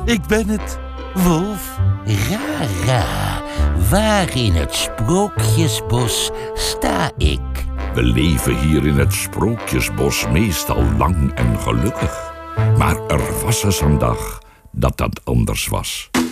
ik ben het, Wolf. Rara, waar in het Sprookjesbos sta ik? We leven hier in het Sprookjesbos meestal lang en gelukkig. Maar er was eens een dag dat anders was.